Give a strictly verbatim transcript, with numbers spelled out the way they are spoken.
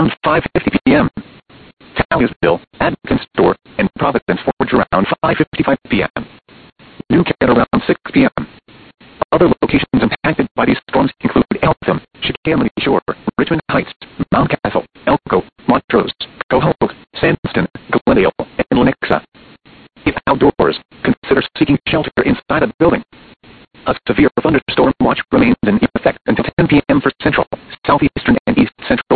around five fifty p m Taliasville, Adkins Store, and Providence Forge around five fifty-five p m New Kent around six p m Other locations impacted by these storms include Eltham, Chickahominy Shore, Richmond Heights, Mount Castle, Elko, Montrose, Cohogue, Sandston, Glendale, and Lenexa. If outdoors, consider seeking shelter inside a building. A severe thunderstorm watch remains in effect until ten p m for central, southeastern, and east central